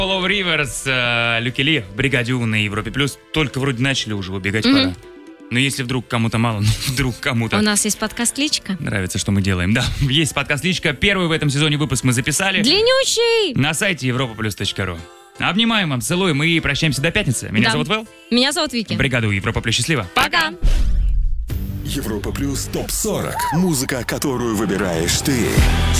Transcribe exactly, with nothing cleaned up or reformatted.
Follow Rivers, Люки Ли в бригаде У на Европе Плюс. Только вроде начали уже убегать Мгм. пора. Но если вдруг кому-то мало, ну вдруг кому-то У нас есть подкаст «Личка». нравится, что мы делаем. Да, есть подкаст «Личка». Первый в этом сезоне выпуск мы записали Длиннющий! на сайте европа плюс точка ру. Обнимаем вам, целуем и прощаемся до пятницы. Меня Да. зовут Вэл. Меня зовут Вики. Бригаду Европа Плюс. Счастливо. Пока! Европа Плюс топ сорок. Музыка, которую выбираешь ты.